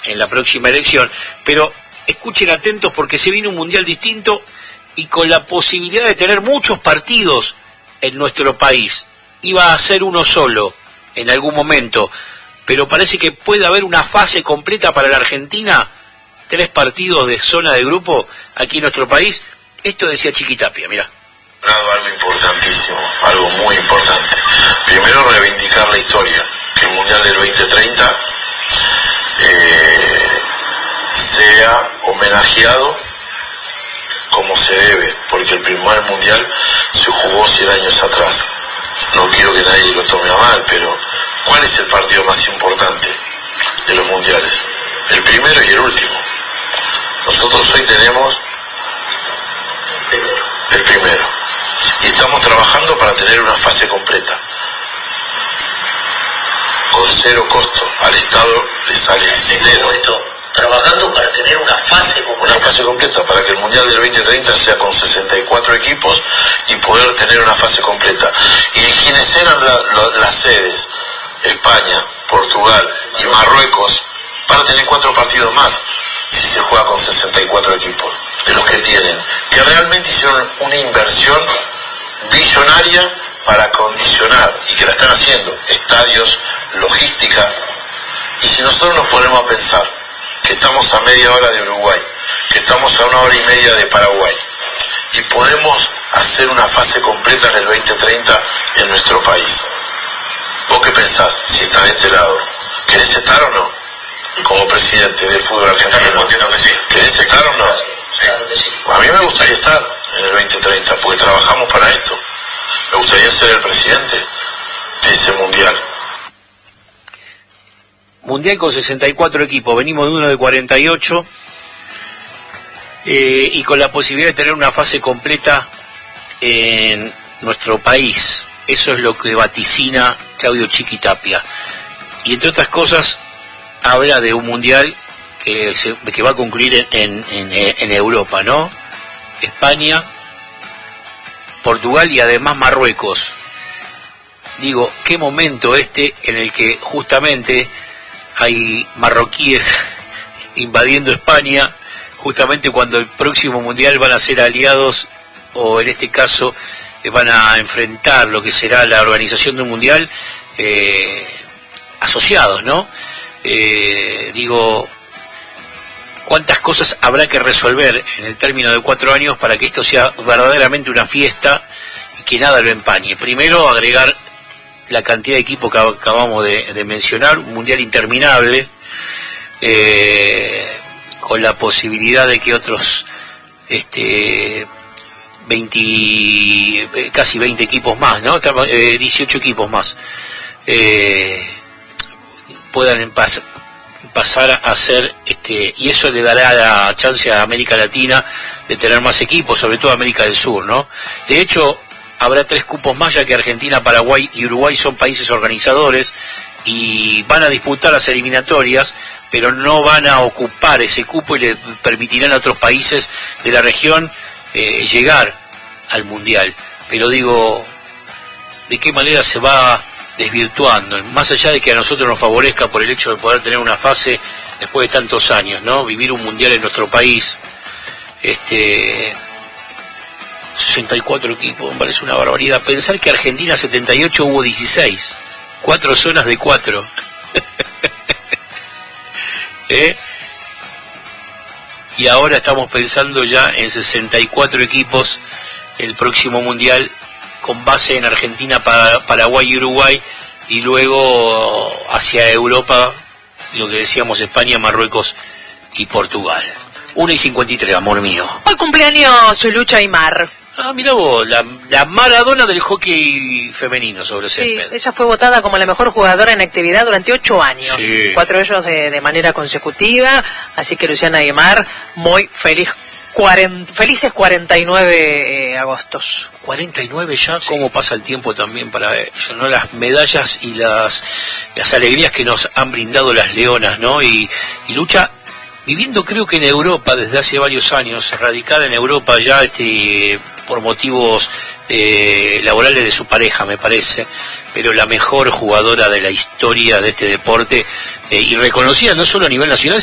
en la próxima elección, pero escuchen atentos porque se viene un mundial distinto y con la posibilidad de tener muchos partidos en nuestro país. Iba a ser uno solo en algún momento, pero parece que puede haber una fase completa para la Argentina, 3 partidos de zona de grupo aquí en nuestro país. Esto decía Chiquitapia, mirá. Algo importantísimo, algo muy importante. Primero, reivindicar la historia, que el Mundial del 2030 sea homenajeado como se debe, porque el primer Mundial se jugó 100 años atrás. No quiero que nadie lo tome a mal, pero ¿cuál es el partido más importante de los mundiales? El primero y el último. Nosotros hoy tenemos el primero y estamos trabajando para tener una fase completa con 0 costo. Al Estado le sale 0. Trabajando para tener una fase completa. Una fase completa, para que el Mundial del 2030 sea con 64 equipos y poder tener una fase completa. Y quienes eran las sedes, España, Portugal y Marruecos, van a tener 4 partidos más si se juega con 64 equipos, de los que tienen, que realmente hicieron una inversión billonaria para acondicionar, y que la están haciendo, estadios, logística. Y si nosotros nos ponemos a pensar que estamos a media hora de Uruguay, que estamos a 1 hora y media de Paraguay, y podemos hacer una fase completa en el 2030 en nuestro país. ¿Vos qué pensás si estás de este lado? ¿Querés estar o no? Como presidente del fútbol argentino. Entiendo que sí. ¿Querés estar o no? Claro que sí. A mí me gustaría estar en el 2030, porque trabajamos para esto. Me gustaría ser el presidente de ese mundial. Mundial con 64 equipos, venimos de uno de 48 y con la posibilidad de tener una fase completa en nuestro país. Eso es lo que vaticina Claudio Chiquitapia. Y entre otras cosas, habla de un mundial que va a concluir en Europa, ¿no? España, Portugal y además Marruecos. Digo, qué momento en el que justamente hay marroquíes invadiendo España, justamente cuando el próximo mundial van a ser aliados, o en este caso van a enfrentar lo que será la organización de un mundial asociados, ¿no? Digo, cuántas cosas habrá que resolver en el término de 4 años para que esto sea verdaderamente una fiesta y que nada lo empañe. Primero, agregar la cantidad de equipos que acabamos de mencionar, un mundial interminable, con la posibilidad de que otros casi 20 equipos más, ¿no? 18 equipos más puedan pasar a ser, y eso le dará la chance a América Latina de tener más equipos, sobre todo América del Sur, ¿no? De hecho, habrá 3 cupos más, ya que Argentina, Paraguay y Uruguay son países organizadores y van a disputar las eliminatorias, pero no van a ocupar ese cupo y le permitirán a otros países de la región llegar al Mundial. Pero digo, ¿de qué manera se va desvirtuando? Más allá de que a nosotros nos favorezca por el hecho de poder tener una fase después de tantos años, ¿no? Vivir un Mundial en nuestro país, 64 equipos, me parece una barbaridad. Pensar que Argentina 78 hubo 16, 4 zonas de 4. Y ahora estamos pensando ya en 64 equipos el próximo mundial, con base en Argentina, Paraguay y Uruguay, y luego hacia Europa, lo que decíamos, España, Marruecos y Portugal. 1:53, amor mío. Hoy cumpleaños Lucha Aymar. Ah, mira vos, la Maradona del hockey femenino sobre césped. Sí, ella fue votada como la mejor jugadora en actividad durante 8 años. Sí. 4 de ellos de manera consecutiva. Así que Luciana Aymar, muy feliz. Felices 49 agostos. 49 ya, sí. Cómo pasa el tiempo también para ellos, ¿no? Las medallas y las alegrías que nos han brindado las leonas, ¿no? Y Lucha, viviendo creo que en Europa desde hace varios años, radicada en Europa ya, por motivos laborales de su pareja, me parece, pero la mejor jugadora de la historia de este deporte, y reconocida no solo a nivel nacional,